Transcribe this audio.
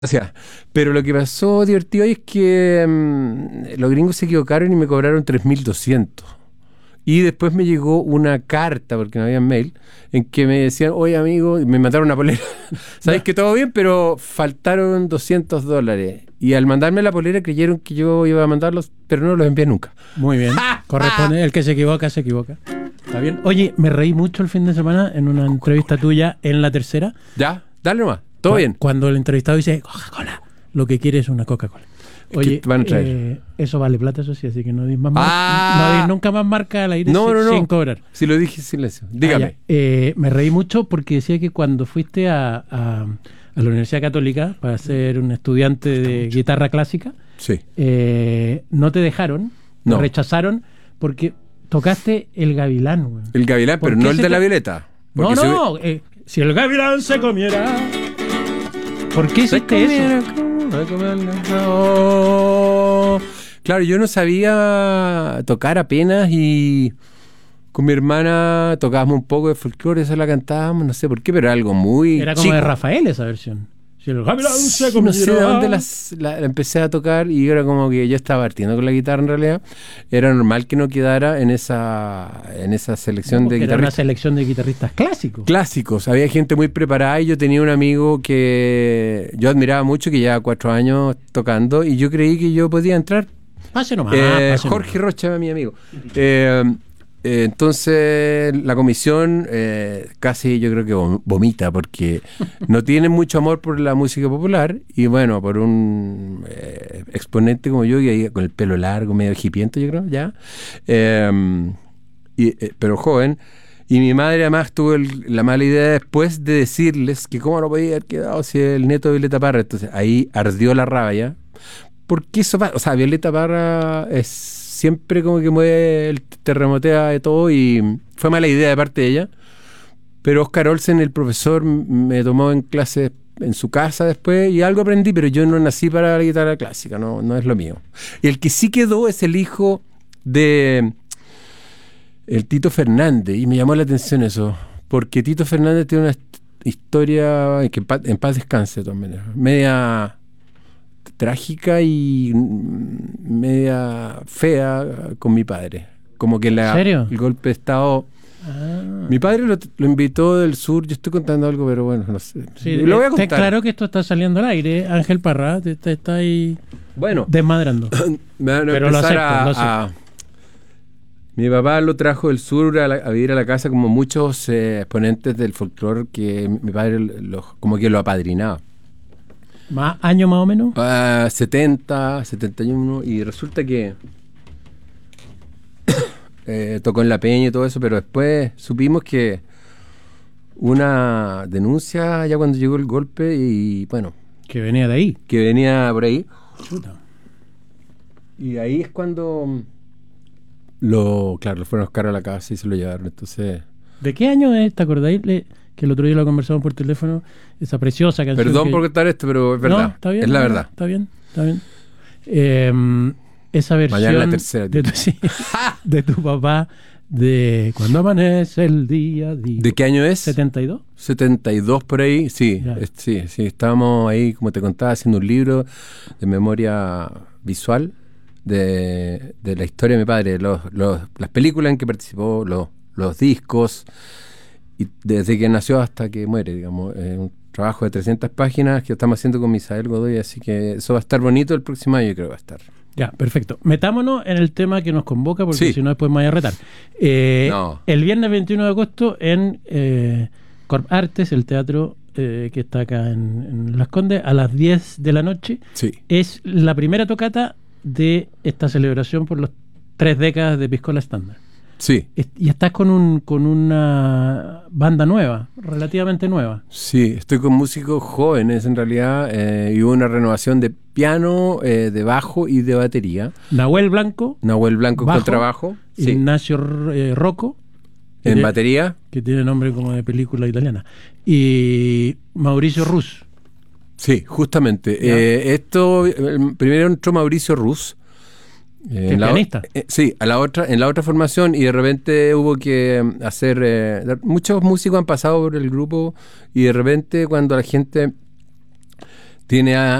Gracias. Pero lo que pasó divertido ahí es que los gringos se equivocaron y me cobraron 3.200. Y después me llegó una carta, porque no había mail, en que me decían, oye amigo, y me mandaron una polera. Sabéis que todo bien, pero faltaron $200. Y al mandarme la polera creyeron que yo iba a mandarlos, pero no los envié nunca. Muy bien. Corresponde, el que se equivoca, se equivoca. Está bien. Oye, me reí mucho el fin de semana en una entrevista tuya en La Tercera. Ya, dale nomás, todo bien. Cuando el entrevistado dice, Coca-Cola, lo que quiere es una Coca-Cola. Oye, van a traer? Eso vale plata, eso sí, así que no dis más no dis nunca más marca al aire sin cobrar. Si lo dije en silencio. Dígame. Me reí mucho porque decía que cuando fuiste a la Universidad Católica para ser un estudiante de guitarra clásica, sí. No te dejaron, no. Te rechazaron porque tocaste el gavilán. Güey. El gavilán, pero no el de la violeta. No, si el gavilán se comiera... ¿Por qué hiciste eso? Claro, yo no sabía tocar apenas y con mi hermana tocábamos un poco de folclore, esa la cantábamos, no sé por qué, pero era algo muy Era como chico. de Rafael esa versión. Si el Gavilán se comiera. No sé de dónde la empecé a tocar y era como que yo estaba partiendo con la guitarra en realidad. Era normal que no quedara en esa selección de guitarristas. Era una selección de guitarristas clásicos. Clásicos, había gente muy preparada y yo tenía un amigo que yo admiraba mucho, que llevaba 4 años tocando y yo creí que yo podía entrar. Pase nomás. Jorge Rocha, mi amigo. Entonces la comisión casi yo creo que vomita porque no tiene mucho amor por la música popular y bueno, por un exponente como yo, que con el pelo largo, medio hipiento yo creo, ya, pero joven. Y mi madre además tuvo la mala idea después de decirles que cómo no podía haber quedado si el nieto de Violeta Parra. Entonces ahí ardió la rabia, porque eso pasa, o sea, Violeta Parra es siempre como que terremotea de todo y fue mala idea de parte de ella. Pero Oscar Olsen, el profesor, me tomó en clases en su casa después y algo aprendí, pero yo no nací para la guitarra clásica, no es lo mío. Y el que sí quedó es el hijo de el Tito Fernández y me llamó la atención eso, porque Tito Fernández tiene una historia que en paz descanse de todas maneras, media trágica y media fea con mi padre. Como que ¿En serio? El golpe de estado... Mi padre lo invitó del sur. Yo estoy contando algo, pero bueno, no sé. Sí, lo voy a contar. Está claro que esto está saliendo al aire. Ángel Parra te está ahí desmadrando. Me van a pero empezar lo acepto. Mi papá lo trajo del sur a vivir a la casa como muchos exponentes del folclore que mi padre como que lo apadrinaba. ¿Año más o menos? 70, 71, y resulta que tocó en La Peña y todo eso, pero después supimos que una denuncia ya cuando llegó el golpe y bueno... Que venía de ahí. Que venía por ahí. Chuta. Y ahí es cuando lo fueron a buscar a la casa y se lo llevaron, entonces... ¿De qué año es? ¿Te acordáis? Que el otro día lo conversamos por teléfono, esa preciosa canción. Perdón por contar esto, pero es verdad. No, está bien, es la verdad. Está bien. Esa versión mañana la tercera, de tu papá, de Cuando amanece el día. ¿De qué año es? ¿72? 72 por ahí, sí. Sí, estábamos ahí, como te contaba, haciendo un libro de memoria visual de la historia de mi padre, las películas en que participó, los discos, y desde que nació hasta que muere, digamos, un trabajo de 300 páginas que estamos haciendo con Misael Godoy, así que eso va a estar bonito el próximo año, creo que va a estar. Ya, perfecto. Metámonos en el tema que nos convoca, porque si no después me voy a retar. El viernes 21 de agosto en Corp Artes, el teatro que está acá en Las Condes, a las 10 de la noche, es la primera tocata de esta celebración por las 3 décadas de Piscola Estándar. Sí. Y estás con una banda nueva, relativamente nueva. Sí, estoy con músicos jóvenes en realidad, y hubo una renovación de piano, de bajo y de batería. Nahuel Blanco con trabajo. Ignacio Rocco. En batería. Que tiene nombre como de película italiana. Y Mauricio Rus. Sí, justamente. Primero entró Mauricio Rus. ¿Pianista? Sí, en la otra formación, y de repente hubo que hacer... muchos músicos han pasado por el grupo y de repente cuando la gente Tiene